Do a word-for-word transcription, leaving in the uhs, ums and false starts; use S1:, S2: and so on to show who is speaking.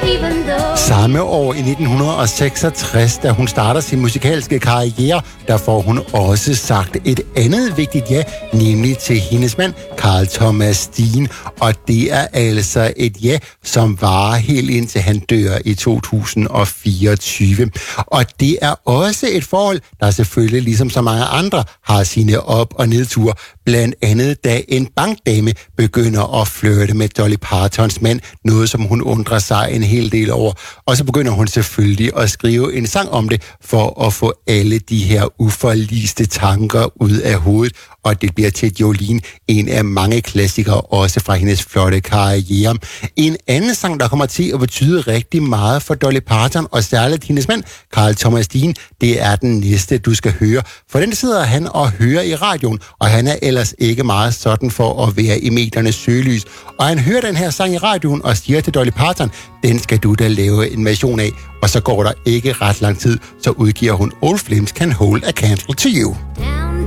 S1: Samme år i nitten seksogtres, da hun starter sin musikalske karriere, der får hun også sagt et andet vigtigt ja, nemlig til hendes mand, Carl Thomas Steen. Og det er altså et ja, som varer helt indtil han dør i to tusind fireogtyve. Og det er også et forhold, der selvfølgelig ligesom så mange andre har sine op- og nedture. Blandt andet da en bankdame begynder at flirte med Dolly Partons mand, noget som hun undrer sig en hel del over. Og så begynder hun selvfølgelig at skrive en sang om det, for at få alle de her uforliste tanker ud af hovedet. Og det bliver til Jolene en af mange klassikere, også fra hendes flotte karriere. En anden sang, der kommer til at betyde rigtig meget for Dolly Parton, og særligt hendes mand, Carl Thomas Steen, det er den næste, du skal høre. For den sidder han og hører i radioen, og han er ellers ikke meget sådan for at være i mediernes søgelys. Og han hører den her sang i radioen og siger til Dolly Parton, den skal du da lave en version af. Og så går der ikke ret lang tid, så udgiver hun Old Flames Can Hold a Candle to You.